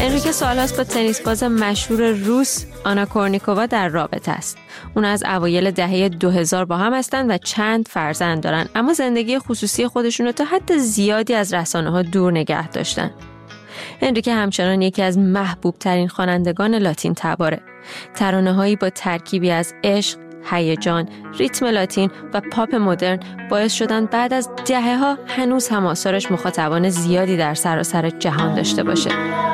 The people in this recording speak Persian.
انریکه سالهاست با تنیس باز مشهور روس آنا کورنیکووا در رابطه است. اون از اوایل دهه 2000 با هم هستن و چند فرزند دارن، اما زندگی خصوصی خودشون رو تا حد زیادی از رسانه‌ها دور نگه داشتن. انریکه همچنان یکی از محبوب ترین خوانندگان لاتین تباره. ترانه‌هایی با ترکیبی از عشق، هیجان، ریتم لاتین و پاپ مدرن باعث شدن بعد از دهه‌ها هنوز هم آثارش مخاطبان زیادی در سراسر جهان داشته باشه.